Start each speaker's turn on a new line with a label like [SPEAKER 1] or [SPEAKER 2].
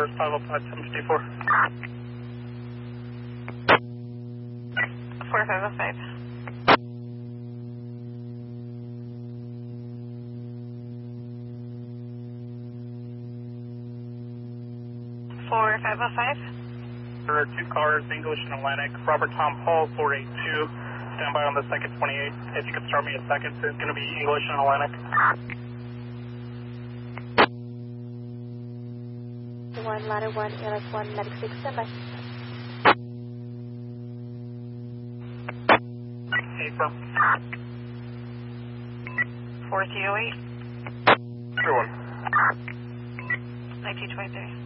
[SPEAKER 1] cars 505, 754.
[SPEAKER 2] 4505. 4505.
[SPEAKER 1] There are 2 cars, English and Atlantic. Robert Tom Paul 482. Stand by on the second 28. If you could start me a second, it's going to be English and Atlantic.
[SPEAKER 3] 1 ladder 1, Airlight 1, medic 6, stand by.
[SPEAKER 1] April.
[SPEAKER 2] 4308.
[SPEAKER 1] 31.
[SPEAKER 2] 1923.